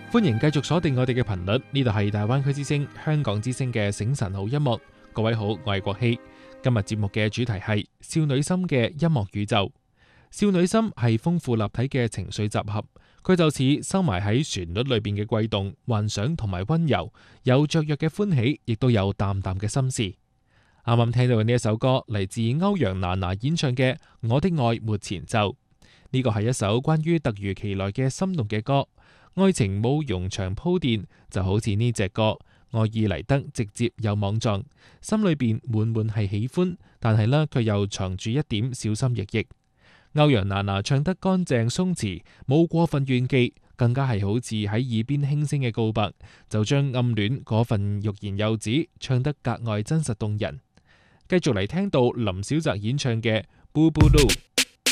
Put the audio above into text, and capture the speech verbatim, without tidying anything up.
歡迎繼續鎖定我哋嘅頻率，呢度係大灣區之聲、香港之聲嘅醒晨好音樂。各位好，我係國希。今日節目嘅主題係少女心嘅音樂宇宙。少女心係豐富立體嘅情緒集合，佢就似收埋喺旋律裏邊嘅悸動、幻想同埋溫柔，有雀躍嘅歡喜，亦都有淡淡嘅心事。啱啱聽到嘅呢一首歌嚟自歐陽娜娜演唱嘅《我的愛沒前奏》，呢個係一首關於突如其來嘅心動嘅歌。愛情冇冗長鋪墊，就好似呢隻歌，愛意嚟得直接又莽撞，心裏邊滿滿係喜歡，但係呢，佢又藏住一點小心翼翼。歐陽娜娜唱得乾淨鬆弛，冇過分炫技，更加係好似喺耳邊輕聲嘅告白，就將暗戀嗰份欲言又止唱得格外真實動人。繼續嚟聽到林小澤演唱嘅《Boo Boo Loo》。